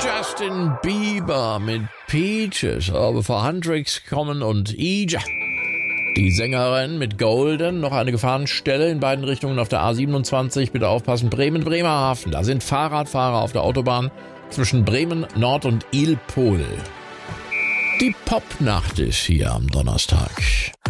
Justin Bieber mit Peaches. Aber bevor Hendrix kommen und Ija. Die Sängerin mit Golden, noch eine Gefahrenstelle in beiden Richtungen auf der A27. Bitte aufpassen, Bremen-Bremerhaven. Da sind Fahrradfahrer auf der Autobahn zwischen Bremen Nord und Ilpol. Die Popnacht ist hier am Donnerstag.